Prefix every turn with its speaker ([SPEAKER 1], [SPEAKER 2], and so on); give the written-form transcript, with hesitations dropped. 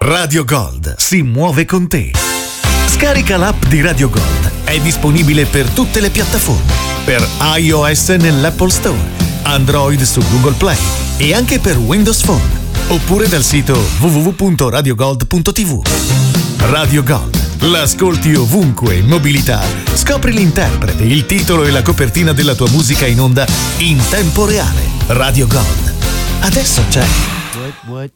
[SPEAKER 1] Radio Gold si muove con te. Scarica l'app di Radio Gold. È disponibile per tutte le piattaforme. Per iOS nell'Apple Store, Android su Google Play e anche per Windows Phone. Oppure dal sito www.radiogold.tv. Radio Gold. L'ascolti ovunque in mobilità. Scopri l'interprete, il titolo e la copertina della tua musica in onda in tempo reale. Radio Gold. Adesso c'è.
[SPEAKER 2] What?